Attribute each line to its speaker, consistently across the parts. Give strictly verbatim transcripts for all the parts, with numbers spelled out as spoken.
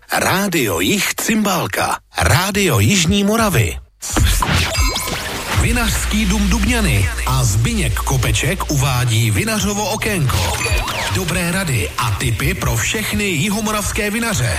Speaker 1: Rádio Jih Cymbálka, Rádio Jižní Moravy. Vinařský dům Dubňany a Zbyněk Kopeček uvádí Vinařovo okénko. Dobré rady a tipy pro všechny jihomoravské vinaře.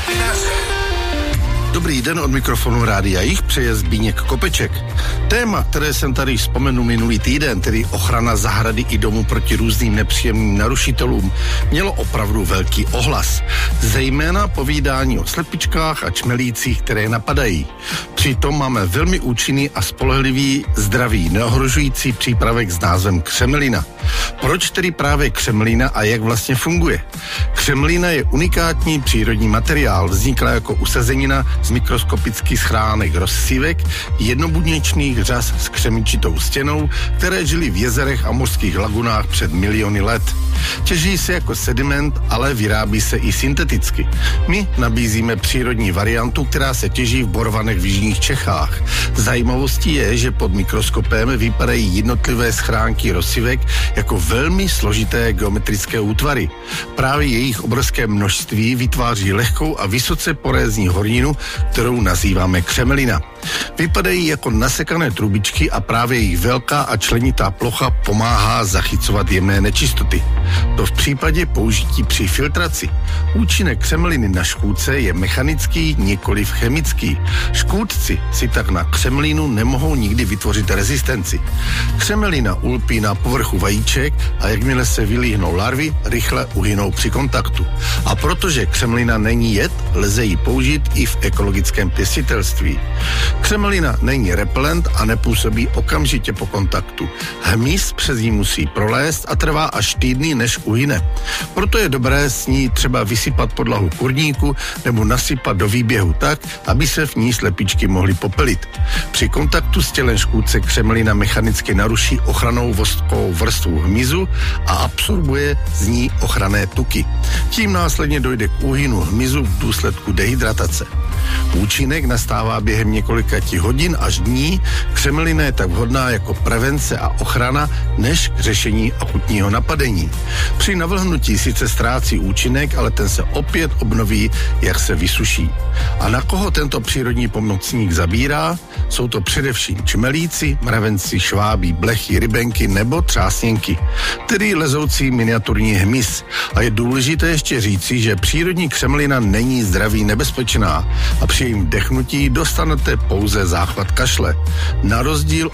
Speaker 2: Dobrý den, od mikrofonu Rádia Jih přeje Zbyněk Kopeček. Téma, které jsem tady vzpomenu minulý týden, tedy ochrana zahrady i domu proti různým nepříjemným narušitelům, mělo opravdu velký ohlas. Zejména povídání o slepičkách a čmelících, které napadají. Přitom máme velmi účinný a spolehlivý, zdravý, neohrožující přípravek s názvem křemelina. Proč tedy právě křemelina a jak vlastně funguje? Křemelina je unikátní přírodní materiál, vzniklá jako usazenina z mikroskopických schránek rozsívek, jednobudněčných řas s křemičitou stěnou, které žily v jezerech a mořských lagunách před miliony let. Těží se jako sediment, ale vyrábí se i synteticky. My nabízíme přírodní variantu, která se těží v Borvanech v jižních Čechách. Zajímavostí je, že pod mikroskopem vypadají jednotlivé schránky rozsívek jako velmi složité geometrické útvary. Právě jejich obrovské množství vytváří lehkou a vysoce porézní horninu, kterou nazýváme křemelina. Vypadají jako nasekané trubičky a právě jejich velká a členitá plocha pomáhá zachycovat jemné nečistoty. To v případě použití při filtraci. Účinek křemeliny na škůdce je mechanický, nikoliv chemický. Škůdci si tak na křemelinu nemohou nikdy vytvořit rezistenci. Křemelina ulpí na povrchu vajíček a jakmile se vylíhnou larvy, rychle uhynou při kontaktu. A protože křemelina není jed, lze ji použít i v ekologickém pěstitelství. Křemelina není repelent a nepůsobí okamžitě po kontaktu. Hmyz přes ní musí prolézt a trvá až týdny, než uhyne. Proto je dobré s ní třeba vysypat podlahu kurníku nebo nasypat do výběhu tak, aby se v ní slepičky mohly popelit. Při kontaktu s tělem škůdce křemelina mechanicky naruší ochrannou vostkovou vrstvu hmyzu a absorbuje z ní ochranné tuky. Tím následně dojde k úhynu hmyzu v důsledku dehydratace. Účinek nastává během několika hodin až dní. Křemelina je tak vhodná jako prevence a ochrana než k řešení akutního napadení. Při navlhnutí sice ztrácí účinek, ale ten se opět obnoví, jak se vysuší. A na koho tento přírodní pomocník zabírá? Jsou to především čmelíci, mravenci, švábí, blechy, rybenky nebo třásněnky, tedy lezoucí miniaturní hmyz. A je důležité ještě říci, že přírodní křemelina není zdraví nebezpečná a při jejím dechnutí dostanete pouze záchvat kašle. Na rozdíl